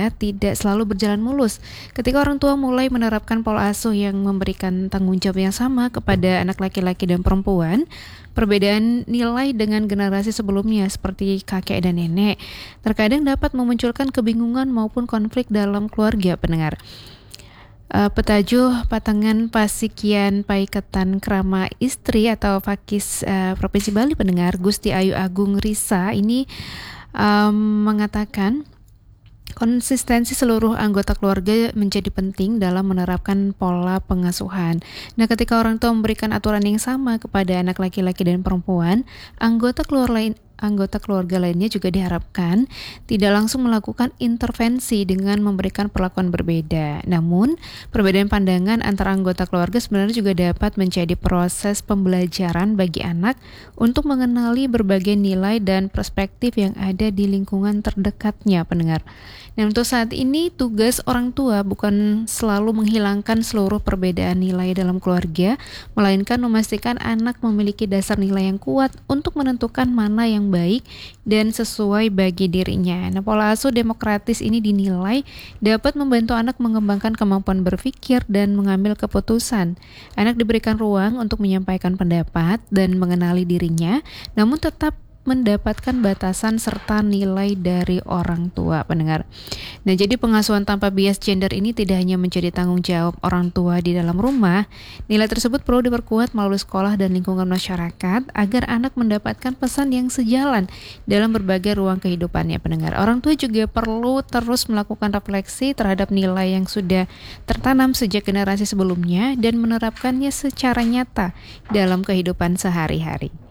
keluarga tidak selalu berjalan mulus. Ketika orang tua mulai menerapkan pola asuh yang memberikan tanggung jawab yang sama kepada anak laki-laki dan perempuan, perbedaan nilai dengan generasi sebelumnya seperti kakek dan nenek terkadang dapat memunculkan kebingungan maupun konflik dalam keluarga pendengar. Petajuh Patangan Pasikian Paiketan Krama Istri atau Fakis Provinsi Bali pendengar Gusti Ayu Agung Risa ini mengatakan konsistensi seluruh anggota keluarga menjadi penting dalam menerapkan pola pengasuhan. Nah, ketika orang tua memberikan aturan yang sama kepada anak laki-laki dan perempuan, anggota keluarga lainnya juga diharapkan tidak langsung melakukan intervensi dengan memberikan perlakuan berbeda. Namun, perbedaan pandangan antara anggota keluarga sebenarnya juga dapat menjadi proses pembelajaran bagi anak untuk mengenali berbagai nilai dan perspektif yang ada di lingkungan terdekatnya, pendengar. Nah, untuk saat ini tugas orang tua bukan selalu menghilangkan seluruh perbedaan nilai dalam keluarga, melainkan memastikan anak memiliki dasar nilai yang kuat untuk menentukan mana yang baik dan sesuai bagi dirinya. Nah, pola asuh demokratis ini dinilai dapat membantu anak mengembangkan kemampuan berpikir dan mengambil keputusan. Anak diberikan ruang untuk menyampaikan pendapat dan mengenali dirinya, namun tetap mendapatkan batasan serta nilai dari orang tua, pendengar. Nah, jadi pengasuhan tanpa bias gender ini tidak hanya menjadi tanggung jawab orang tua di dalam rumah, nilai tersebut perlu diperkuat melalui sekolah dan lingkungan masyarakat agar anak mendapatkan pesan yang sejalan dalam berbagai ruang kehidupannya, pendengar. Orang tua juga perlu terus melakukan refleksi terhadap nilai yang sudah tertanam sejak generasi sebelumnya dan menerapkannya secara nyata dalam kehidupan sehari-hari.